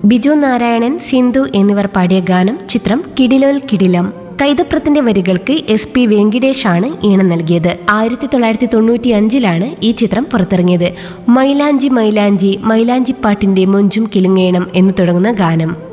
ബിജു നാരായണൻ, സിന്ധു എന്നിവർ പാടിയ ഗാനം. ചിത്രം കിടിലോൽ കിടിലം. കൈതപ്രത്തിന്റെ വരികൾക്ക് SP വെങ്കിടേഷാണ് ഈണം നൽകിയത്. 1995 ഈ ചിത്രം പുറത്തിറങ്ങിയത്. മൈലാഞ്ചി മൈലാഞ്ചി മൈലാഞ്ചിപ്പാട്ടിന്റെ മൊഞ്ചും കിലുങ്ങേണം എന്ന് തുടങ്ങുന്ന ഗാനം.